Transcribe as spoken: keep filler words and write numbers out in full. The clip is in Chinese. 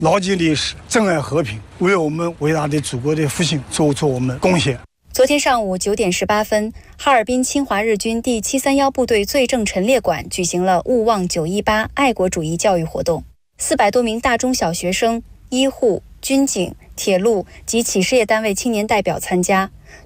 牢记历史，珍爱和平，为我们伟大的祖国的复兴做出我们贡献。 昨天上午九点十八分，哈尔滨侵华日军第七三一部队罪证陈列馆举行了勿忘九一八爱国主义教育活动，四百多名大中小学生、医护、军警、铁路及企事业单位青年代表参加，